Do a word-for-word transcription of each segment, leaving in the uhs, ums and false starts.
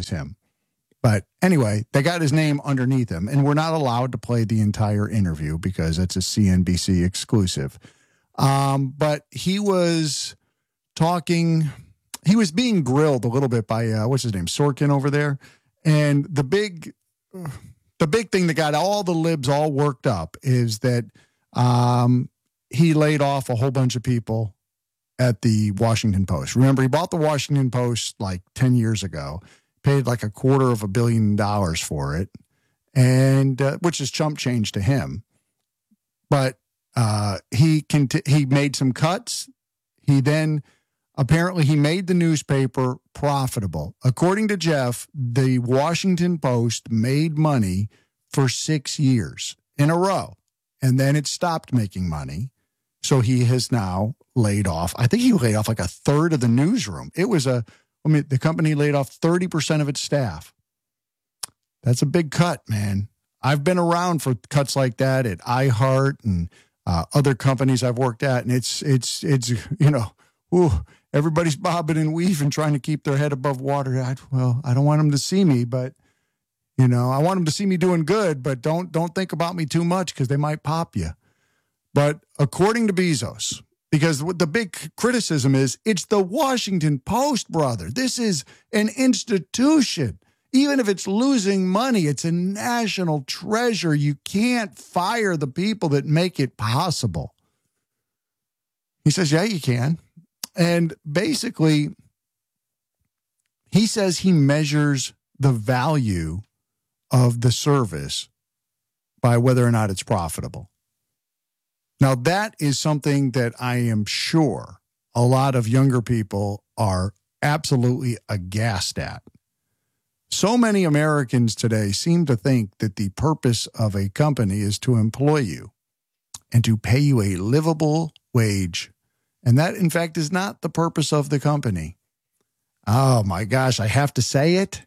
was him. But anyway, they got his name underneath him, and we're not allowed to play the entire interview because it's a C N B C exclusive. Um, but he was talking, he was being grilled a little bit by, uh, what's his name, Sorkin over there. And the big, the big thing that got all the libs all worked up is that um, he laid off a whole bunch of people at the Washington Post. Remember, he bought the Washington Post like ten years ago, paid like a quarter of a billion dollars for it, and uh, which is chump change to him. But uh, he cont- he made some cuts. He then apparently he made the newspaper profitable. According to Jeff, the Washington Post made money for six years in a row, and then it stopped making money. So he has now laid off. I think he laid off like a third of the newsroom. It was a, I mean, the company laid off thirty percent of its staff. That's a big cut, man. I've been around for cuts like that at iHeart and uh, other companies I've worked at, and it's it's it's you know, ooh, everybody's bobbing and weaving, trying to keep their head above water. I, well, I don't want them to see me, but you know, I want them to see me doing good, but don't don't think about me too much because they might pop you. But according to Bezos, because the big criticism is it's the Washington Post, brother. This is an institution. Even if it's losing money, it's a national treasure. You can't fire the people that make it possible. He says, yeah, you can. And basically, he says he measures the value of the service by whether or not it's profitable. Now, that is something that I am sure a lot of younger people are absolutely aghast at. So many Americans today seem to think that the purpose of a company is to employ you and to pay you a livable wage. And that, in fact, is not the purpose of the company. Oh, my gosh, I have to say it.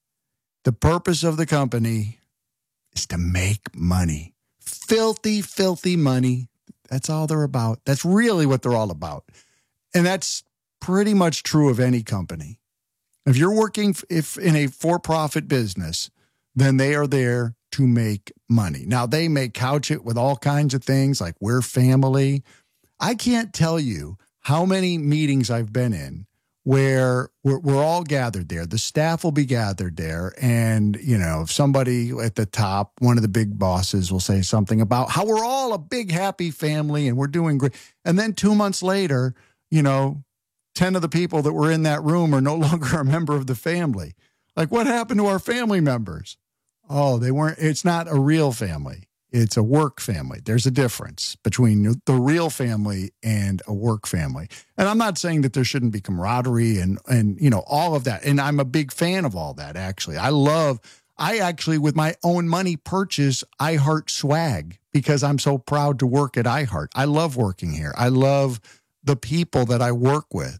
The purpose of the company is to make money. Filthy, filthy money. That's all they're about. That's really what they're all about. And that's pretty much true of any company. If you're working if in a for-profit business, then they are there to make money. Now, they may couch it with all kinds of things like we're family. I can't tell you how many meetings I've been in where we're, we're all gathered there. The staff will be gathered there. And, you know, if somebody at the top, one of the big bosses will say something about how we're all a big, happy family and we're doing great. And then two months later, you know, ten of the people that were in that room are no longer a member of the family. Like, what happened to our family members? Oh, they weren't, it's not a real family. It's a work family. There's a difference between the real family and a work family. And I'm not saying that there shouldn't be camaraderie and, and, you know, all of that. And I'm a big fan of all that, actually. I love, I actually, with my own money, purchase iHeart swag because I'm so proud to work at iHeart. I love working here. I love the people that I work with.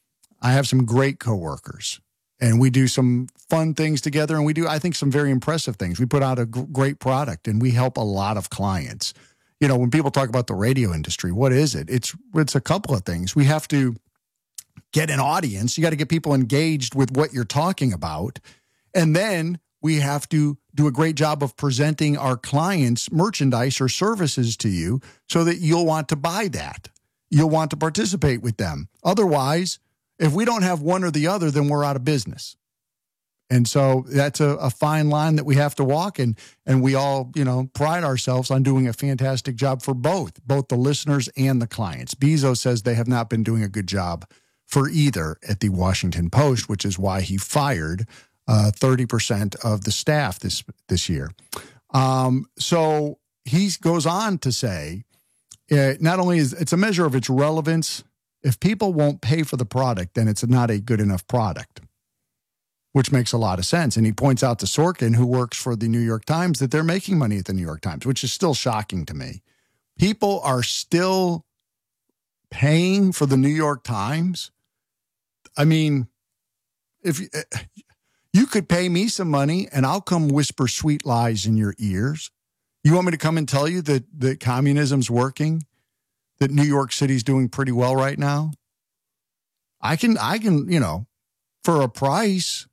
I have some great coworkers. And we do some fun things together, and we do, I think, some very impressive things. We put out a g- great product, and we help a lot of clients. You know, when people talk about the radio industry, what is it? It's it's a couple of things. We have to get an audience. You got to get people engaged with what you're talking about. And then we have to do a great job of presenting our clients merchandise or services to you so that you'll want to buy that. You'll want to participate with them. Otherwise, if we don't have one or the other, then we're out of business. And so that's a, a fine line that we have to walk. And, and we all, you know, pride ourselves on doing a fantastic job for both, both the listeners and the clients. Bezos says they have not been doing a good job for either at the Washington Post, which is why he fired uh, thirty percent of the staff this, this year. Um, so he goes on to say, uh, not only is it's a measure of its relevance. If people won't pay for the product, then it's not a good enough product, which makes a lot of sense. And he points out to Sorkin, who works for the New York Times, that they're making money at the New York Times, which is still shocking to me. People are still paying for the New York Times. I mean, if you could pay me some money and I'll come whisper sweet lies in your ears. You want me to come and tell you that, that communism's working? That New York City's doing pretty well right now? I can, I can, you know, for a price,